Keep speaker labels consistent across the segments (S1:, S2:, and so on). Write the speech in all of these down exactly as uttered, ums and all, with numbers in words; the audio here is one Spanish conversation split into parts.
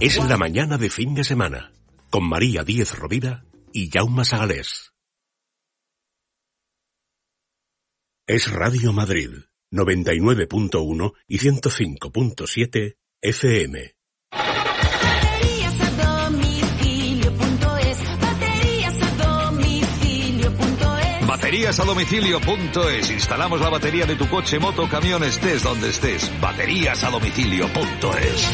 S1: Es la mañana de fin de semana, con María Díez Rovira y Jaume Sagalés. Es Radio Madrid, noventa y nueve punto uno y ciento cinco punto siete F M.
S2: Baterías a domicilio punto es. Instalamos la batería de tu coche, moto, camión, estés donde estés. Baterías a domicilio punto es.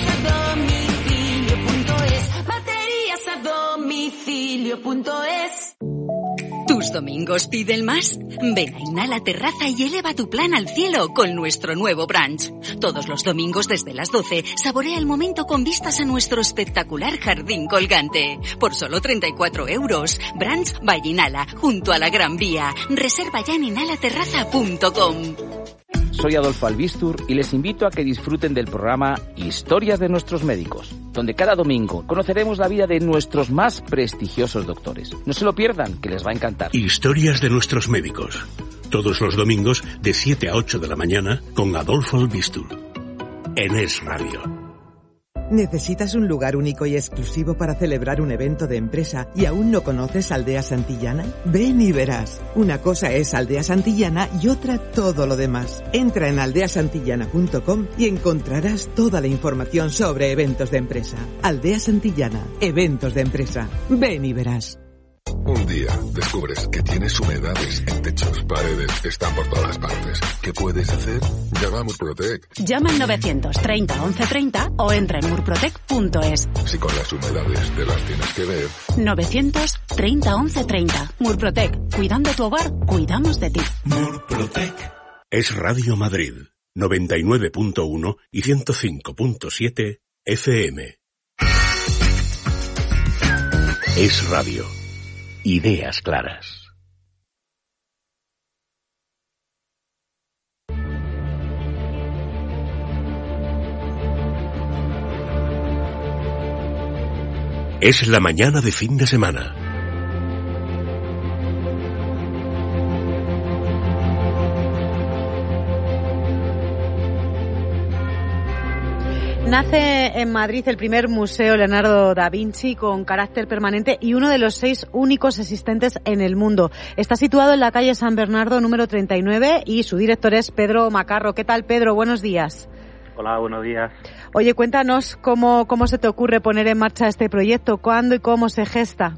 S3: Baterías a domicilio punto es.
S4: ¿Tus domingos piden más? Ven a Inhala Terraza y eleva tu plan al cielo con nuestro nuevo brunch. Todos los domingos desde las doce, saborea el momento con vistas a nuestro espectacular jardín colgante. Por solo treinta y cuatro euros. Brunch by Inhala, junto a la Gran Vía. Reserva ya en inhala terraza punto com.
S5: Soy Adolfo Albistur y les invito a que disfruten del programa Historias de nuestros médicos, donde cada domingo conoceremos la vida de nuestros más prestigiosos doctores. No se lo pierdan, que les va a encantar.
S1: Historias de nuestros médicos, todos los domingos de siete a ocho de la mañana con Adolfo Albistur, en Es Radio.
S6: ¿Necesitas un lugar único y exclusivo para celebrar un evento de empresa y aún no conoces Aldea Santillana? Ven y verás. Una cosa es Aldea Santillana y otra todo lo demás. Entra en aldea santillana punto com y encontrarás toda la información sobre eventos de empresa. Aldea Santillana, eventos de empresa. Ven y verás.
S7: Un día descubres que tienes humedades en techos, paredes, están por todas partes. ¿Qué puedes hacer? Llama a Murprotec.
S8: Llama al novecientos treinta once treinta o entra en murprotec punto es.
S7: Si con las humedades te las tienes que ver.
S8: novecientos treinta once treinta. Murprotec. Cuidando tu hogar, cuidamos de ti.
S1: Murprotec. Es Radio Madrid, noventa y nueve punto uno y ciento cinco punto siete F M. Es Radio. Ideas claras. Es la mañana de fin de semana.
S9: Nace en Madrid el primer Museo Leonardo da Vinci con carácter permanente y uno de los seis únicos existentes en el mundo. Está situado en la calle San Bernardo número treinta y nueve y su director es Pedro Macarro. ¿Qué tal, Pedro? Buenos días.
S10: Hola, buenos días.
S9: Oye, cuéntanos cómo, cómo se te ocurre poner en marcha este proyecto, cuándo y cómo se gesta.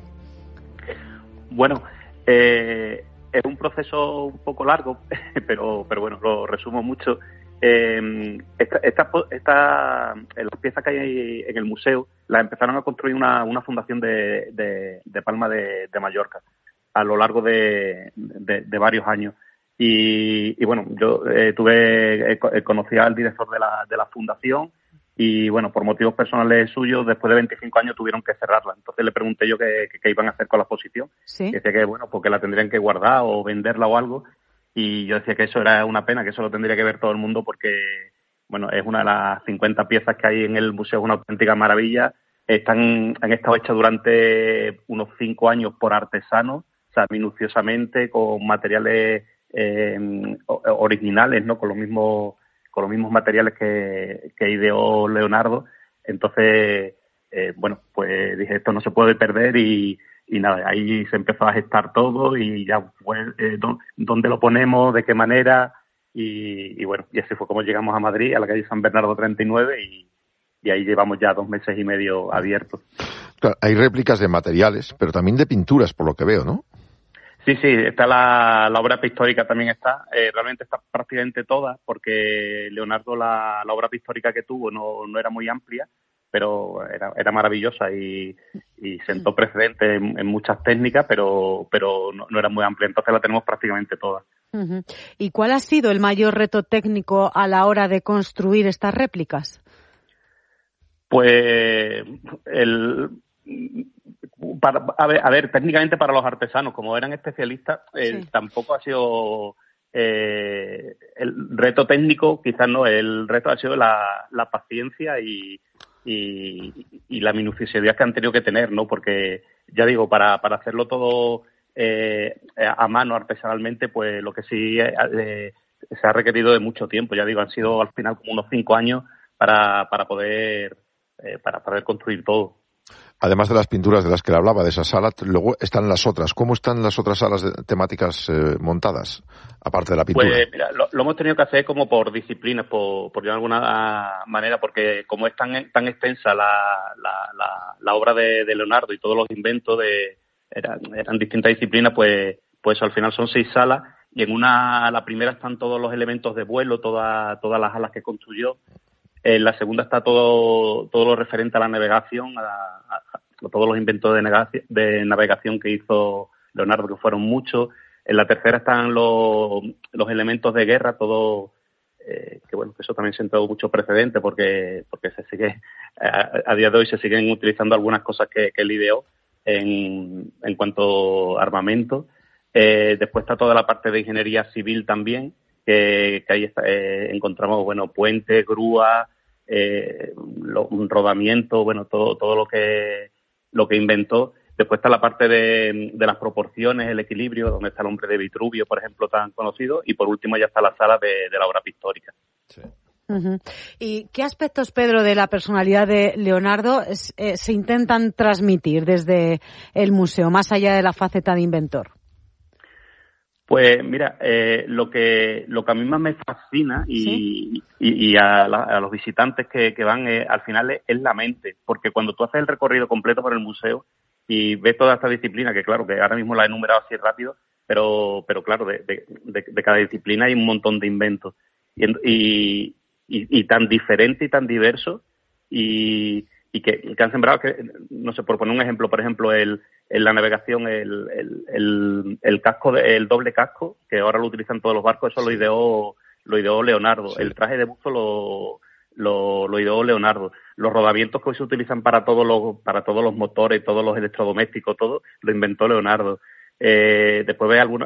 S10: Bueno, eh, es un proceso un poco largo, pero, pero bueno, lo resumo mucho. Eh, esta, esta, esta, las piezas que hay en el museo las empezaron a construir una, una fundación de, de, de Palma de, de Mallorca a lo largo de, de, de varios años. Y, y bueno, yo eh, tuve, eh, conocí al director de la, de la fundación y bueno, por motivos personales suyos, después de veinticinco años tuvieron que cerrarla. Entonces le pregunté yo qué, qué, qué iban a hacer con la exposición.
S9: ¿Sí?
S10: Y decía que bueno, porque la tendrían que guardar o venderla o algo. Y yo decía que eso era una pena, que eso lo tendría que ver todo el mundo porque, bueno, es una de las cincuenta piezas que hay en el museo, es una auténtica maravilla. Están, han estado hechas durante unos cinco años por artesanos, o sea, minuciosamente, con materiales eh, originales, ¿no? Con los mismos, con los mismos materiales que, que ideó Leonardo. Entonces, eh, bueno, pues dije, esto no se puede perder y Y nada, ahí se empezó a gestar todo y ya fue eh, dónde lo ponemos, de qué manera y, y bueno, y así fue como llegamos a Madrid, a la calle San Bernardo treinta y nueve y, y ahí llevamos ya dos meses y medio abiertos.
S11: Claro, hay réplicas de materiales, pero también de pinturas, por lo que veo, ¿no?
S10: Sí, sí, está la, la obra pictórica también está, eh, realmente está prácticamente toda porque Leonardo la, la obra pictórica que tuvo no, no era muy amplia, pero era, era maravillosa y, y sentó precedente en, en muchas técnicas, pero pero no, no era muy amplia, entonces la tenemos prácticamente toda.
S9: Uh-huh. ¿Y cuál ha sido el mayor reto técnico a la hora de construir estas réplicas?
S10: Pues el para, a ver, a ver, técnicamente para los artesanos, como eran especialistas, eh, sí. tampoco ha sido eh, el reto técnico, quizás no, el reto ha sido la, la paciencia y Y, y la minuciosidad que han tenido que tener, ¿no? Porque, ya digo, para, para hacerlo todo eh, a mano, artesanalmente, pues lo que sí eh, se ha requerido de mucho tiempo. Ya digo, han sido al final como unos cinco años para, para poder eh, para poder construir todo.
S11: Además de las pinturas de las que le hablaba, de esa sala, luego están las otras. ¿Cómo están las otras salas de, temáticas eh, montadas, aparte de la pintura?
S10: Pues mira, lo, lo hemos tenido que hacer como por disciplinas, por, por de alguna manera, porque como es tan, tan extensa la, la, la, la obra de, de Leonardo y todos los inventos de eran, eran distintas disciplinas, pues, pues al final son seis salas y en una, la primera están todos los elementos de vuelo, toda, todas las alas que construyó. En la segunda está todo todo lo referente a la navegación, a, a, a todos los inventos de, negaci- de navegación que hizo Leonardo, que fueron muchos. En la tercera están los, los elementos de guerra, todo, eh, que bueno, que eso también sentó mucho precedente porque porque se sigue, a, a día de hoy se siguen utilizando algunas cosas que, que él ideó en, en cuanto a armamento. Eh, después está toda la parte de ingeniería civil también, que, que ahí está, eh, encontramos, bueno, puentes, grúas, eh, lo, un rodamiento, bueno, todo todo lo que lo que inventó. Después está la parte de, de las proporciones, el equilibrio, donde está el hombre de Vitruvio, por ejemplo, tan conocido. Y por último ya está la sala de, de la obra pictórica.
S11: Sí.
S9: Uh-huh. ¿Y qué aspectos, Pedro, de la personalidad de Leonardo es, eh, se intentan transmitir desde el museo, más allá de la faceta de inventor?
S10: Pues mira, eh, lo que lo que a mí más me fascina y, ¿sí? y, y a, la, a los visitantes que, que van eh, al final es, es la mente, porque cuando tú haces el recorrido completo por el museo y ves toda esta disciplina, que claro, que ahora mismo la he enumerado así rápido, pero pero claro, de, de, de, de cada disciplina hay un montón de inventos y, y, y, y tan diferente y tan diverso y, y que, que han sembrado, que no sé, por poner un ejemplo, por ejemplo, el en la navegación, el, el, el, el casco, de, el doble casco, que ahora lo utilizan todos los barcos, eso lo ideó, lo ideó Leonardo. Sí. El traje de buzo lo, lo, lo ideó Leonardo. Los rodamientos que hoy se utilizan para todos los, para todos los motores, todos los electrodomésticos, todo, lo inventó Leonardo. Eh, después ve alguna,